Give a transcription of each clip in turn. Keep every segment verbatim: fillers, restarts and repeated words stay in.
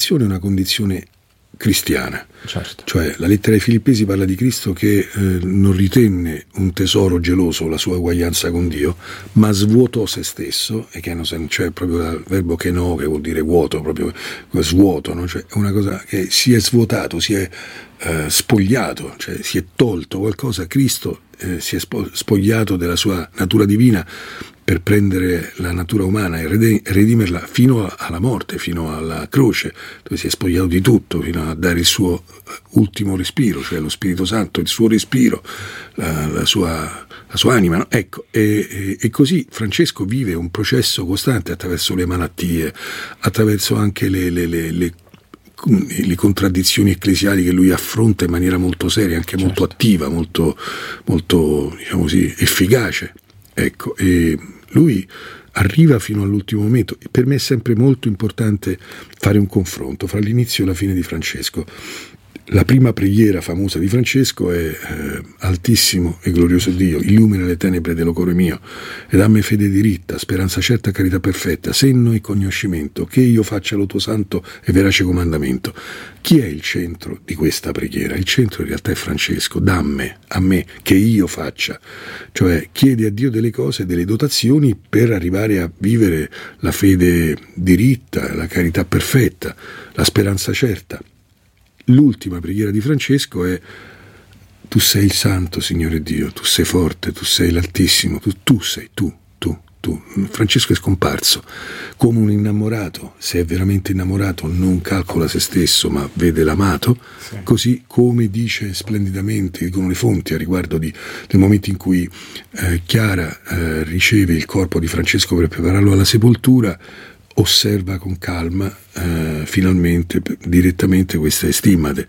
condizione è una condizione cristiana. Certo. Cioè la lettera ai Filippesi parla di Cristo che eh, non ritenne un tesoro geloso la sua uguaglianza con Dio, ma svuotò se stesso, e che cioè proprio il verbo keno, che vuol dire vuoto, proprio svuoto, no? Cioè è una cosa che si è svuotato, si è eh, spogliato, cioè si è tolto qualcosa. Cristo eh, si è spogliato della sua natura divina per prendere la natura umana e redimerla fino alla morte, fino alla croce, dove si è spogliato di tutto, fino a dare il suo ultimo respiro, cioè lo Spirito Santo, il suo respiro, la, la, sua, la sua anima. No? Ecco, e, e, e così Francesco vive un processo costante attraverso le malattie, attraverso anche le, le, le, le le contraddizioni ecclesiali che lui affronta in maniera molto seria, anche certo. molto attiva, molto, molto diciamo così, efficace. Ecco, e lui arriva fino all'ultimo momento. Per me è sempre molto importante fare un confronto fra l'inizio e la fine di Francesco. La prima preghiera famosa di Francesco è eh, Altissimo e glorioso Dio, illumina le tenebre dello cuore mio e dammi fede diritta, speranza certa, carità perfetta, senno e cognoscimento, che io faccia lo tuo santo e verace comandamento. Chi è il centro di questa preghiera? Il centro in realtà è Francesco. Damme a me, che io faccia. Cioè chiede a Dio delle cose, delle dotazioni per arrivare a vivere la fede diritta, la carità perfetta, la speranza certa. L'ultima preghiera di Francesco è: tu sei il santo, Signore Dio, tu sei forte, tu sei l'Altissimo, tu, tu sei tu, tu, tu. Francesco è scomparso come un innamorato. Se è veramente innamorato non calcola se stesso ma vede l'amato, sì. Così come dice splendidamente, dicono le fonti a riguardo di, del momento in cui eh, Chiara eh, riceve il corpo di Francesco per prepararlo alla sepoltura, osserva con calma eh, finalmente direttamente queste stimmate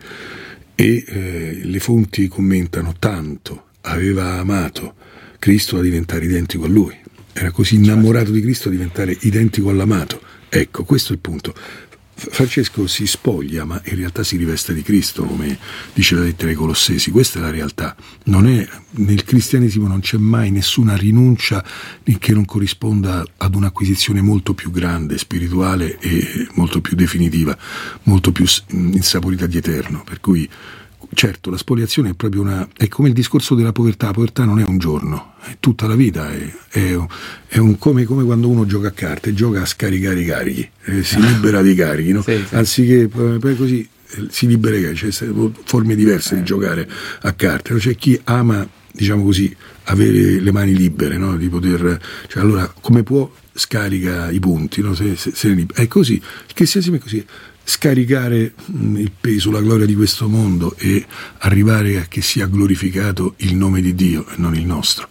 e eh, le fonti commentano: tanto aveva amato Cristo da diventare identico a lui, era così innamorato di Cristo da diventare identico all'amato. Ecco, questo è il punto. Francesco si spoglia, ma in realtà si riveste di Cristo, come dice la lettera ai Colossesi. Questa è la realtà. Non è, nel cristianesimo non c'è mai nessuna rinuncia che non corrisponda ad un'acquisizione molto più grande, spirituale e molto più definitiva, molto più insaporita di eterno. Per cui, certo, la spoliazione è proprio una, è come il discorso della povertà. La povertà non è un giorno, è tutta la vita, è, è, è un, come, come quando uno gioca a carte, gioca a scaricare i carichi, eh, si libera dei carichi, no? Sì, sì. Anziché poi così eh, si libera, c'è cioè, forme diverse di giocare a carte. C'è chi ama, diciamo così, avere le mani libere, no? Di poter, cioè, allora come può scarica i punti, no? se, se, se ne libera. È così, il cristianesimo è così. Scaricare il peso, la gloria di questo mondo e arrivare a che sia glorificato il nome di Dio e non il nostro.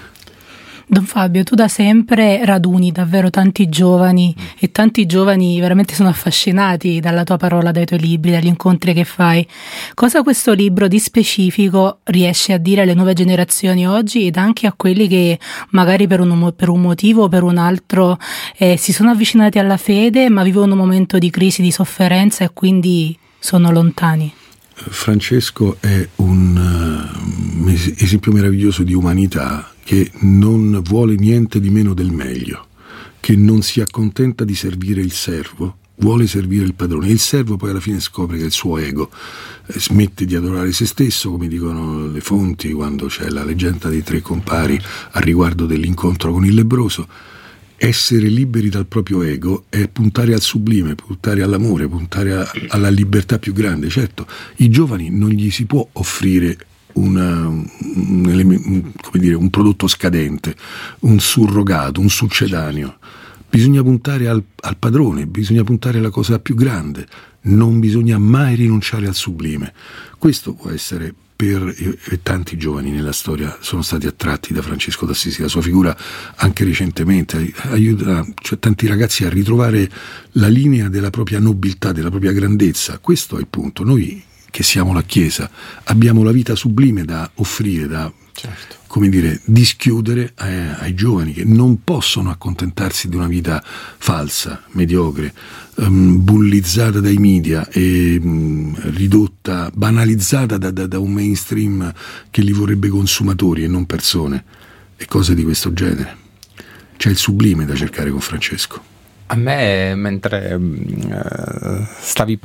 Don Fabio, tu da sempre raduni davvero tanti giovani e tanti giovani veramente sono affascinati dalla tua parola, dai tuoi libri, dagli incontri che fai. Cosa questo libro di specifico riesce a dire alle nuove generazioni oggi ed anche a quelli che magari per un, per un motivo o per un altro eh, si sono avvicinati alla fede ma vivono un momento di crisi, di sofferenza e quindi sono lontani? Francesco è un uh, esempio meraviglioso di umanità che non vuole niente di meno del meglio, che non si accontenta di servire il servo, vuole servire il padrone. E il servo poi alla fine scopre che è il suo ego, eh, smette di adorare se stesso, come dicono le fonti quando c'è la leggenda dei tre compari a riguardo dell'incontro con il lebbroso. Essere liberi dal proprio ego è puntare al sublime, puntare all'amore, puntare a, alla libertà più grande. Certo, i giovani non gli si può offrire una, un, un, come dire, un prodotto scadente, un surrogato, un succedaneo. Bisogna puntare al, al padrone, bisogna puntare alla cosa più grande, non bisogna mai rinunciare al sublime. Questo può essere per e tanti giovani nella storia sono stati attratti da Francesco d'Assisi. La sua figura anche recentemente aiuta, cioè, tanti ragazzi a ritrovare la linea della propria nobiltà, della propria grandezza. Questo è il punto. Noi che siamo la Chiesa abbiamo la vita sublime da offrire, da certo. come dire, dischiudere ai, ai giovani che non possono accontentarsi di una vita falsa, mediocre, um, bullizzata dai media e um, ridotta, banalizzata da, da, da un mainstream che li vorrebbe consumatori e non persone, e cose di questo genere. C'è il sublime da cercare con Francesco. A me, mentre uh, stavi